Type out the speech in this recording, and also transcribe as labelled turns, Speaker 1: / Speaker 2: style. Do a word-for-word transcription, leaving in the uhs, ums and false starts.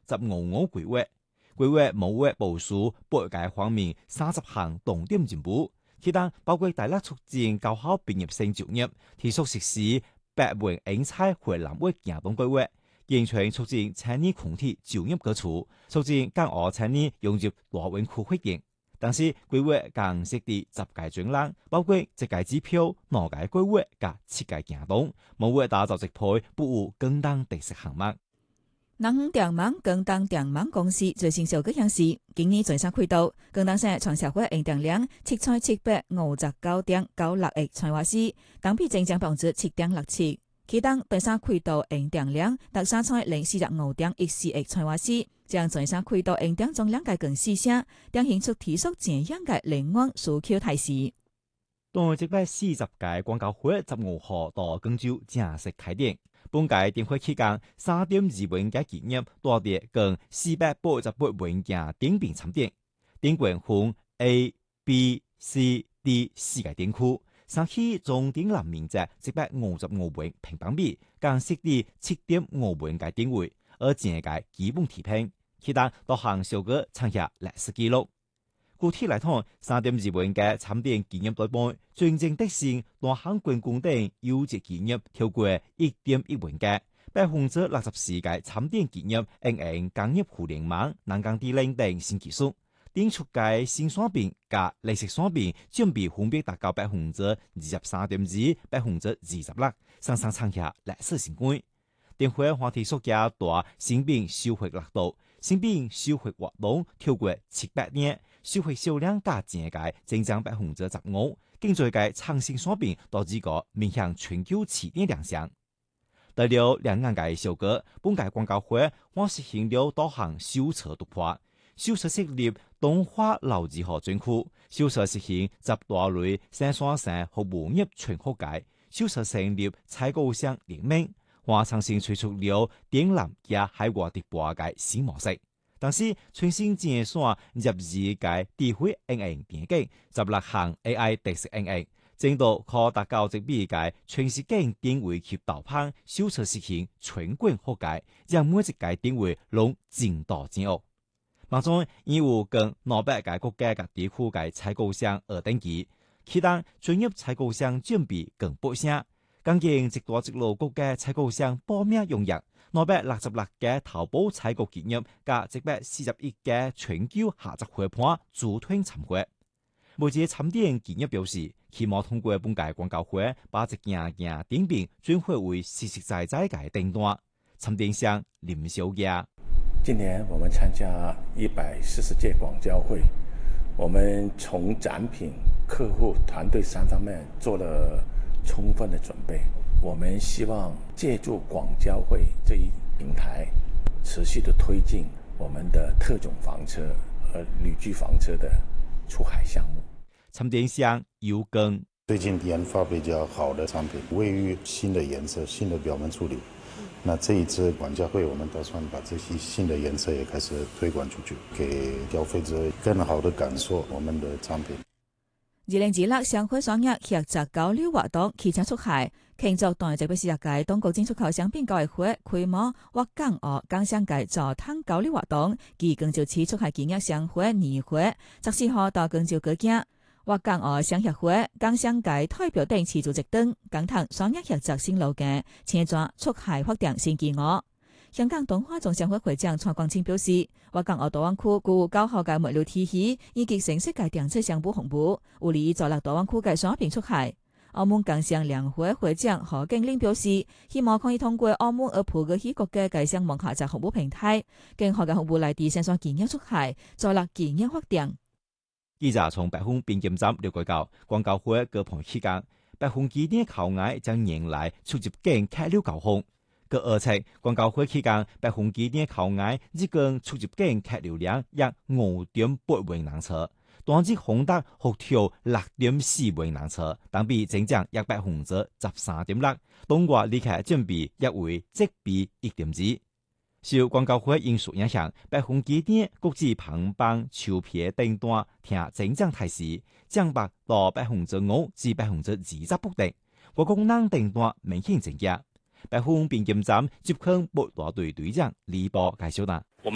Speaker 1: 十五五規劃，規劃謀劃部署八個方面三十項重點進步，其中包括大力促進高校畢業生就業，提速實施白文英才回南域行動規劃，健全促進青年群體就業基礎，促進港澳青年融入大灣區發展。但是規劃更設立十個專欄，包括一個指標、兩個規劃加七個行動，謀劃打造一批不有更當特色項目。
Speaker 2: 南方電網更當電網公司最新小個顯示，今年全省開刀，更當省全社會用電量七千七百五十九點九六億千瓦時，同比增長百分之七點六七。其中全省開刀用電量達三千零四十五點一四億千瓦時，將全省開刀用電總量嘅近四成，彰顯出提速減氧嘅能源需求態勢。
Speaker 1: 當一百四十屆廣交會十五號到廣州正式開展。本屆電會期間，三點二萬嘅企業多達共四百八十八萬件電餅參展，電管分 A、B、C、D 四個電區，省起總電纜面積一百五十五萬平方米，更設立七點五萬個電位，而整個基本提拼，其他多項小個創下歷史紀錄。具體來看，三點二萬嘅參電企業代表，真正得勝大行軍工等優質企業超過一點一萬個，百分之六十四個參電企業應用工業互聯網、人工智能等新技術，電出嘅新產品加綠色產品佔比分別達到百分之二十三點二、百分之二十六，雙雙創下歷史新高。電會話題數加大新品收穫力度，新品收穫活動超過七百年。收穫銷量加整個增長百分之十五，更最嘅創新產品導致個面向全球市場亮相。除了兩岸嘅小哥，本屆廣交會還實行了多項修策突破，修策設立東華老字號專區，修策實行十大類生產性服務業全覆蓋，修策成立採購商聯盟，還創新推出了電纜加海外直播嘅新模式。但是，全新建線入二屆智慧應用電競，十六項 A I 特色應用，正到可達到一比屆全時間電位及導盤，修策實行全館覆蓋，讓每一屆電位攏精到精惡。馬中已有跟兩百個國家嘅地區嘅採購商而登記，其他專業採購商佔比更不少，更見一大一路國家採購商報名踴躍。兩百六十六個淘寶採購企業加一百四十一個全球合作夥伴組團參會。每隻參電企業表示，希望通過本屆廣交會，把一件件電餅轉化為實實在在嘅訂單。參電商林小姐，
Speaker 3: 今年我們參加一百四十屆廣交會，我們從展品、客戶、團隊三方面做了充分的準備。我們希望借助廣交會這一平台，持續的推進我們的特種房車和旅居房車的出海項目。
Speaker 1: 參電商有更
Speaker 4: 最近研發比較好的產品，衛浴新的顏色、新的表面處理。那這一次廣交會，我們打算把這些新的顏色也開始推廣出去，給消費者更好的感受我們的產品。
Speaker 2: 二零二六商會雙日合作交流活動期間出海，慶祝當一百四十屆中國進出口商品交易會開幕或港澳港商界座談交流活動，及廣州市出海企業商會年會十四號到廣州舉行，或港澳商協會、港商界代表等持續直登，講談雙日合作新路徑，前瞻出海發展新機遇。香港東華總商會會長蔡光清表示，或港澳大灣區具較好嘅物流體系，以及成熟嘅電子商務服務，有利於助力大灣區嘅商品出海。澳門港商聯會會長何敬林表示，希望可以通過澳門而普及起國嘅港商網下載服務平台，更好嘅服務嚟提升上健康出海，助力健康發展。
Speaker 1: 記者從北豐邊檢站了解到，廣交會舉辦期間，北豐機電口岸將迎來出入境客流高峰。據預測，廣交會期間，北豐機電口岸一共出入境客流量約五點八萬人次，當日宏達復跳六點四萬人次，同比增長約百分之十三點六，東莞旅客佔比約為即比一點二。受廣交會因素影響，北豐機電國際航班籌票訂單呈增長態勢，降百到百分之五至百分之二十不等，我功能訂單明顯增加。北豐邊檢站接控八大隊隊長李波介紹啦。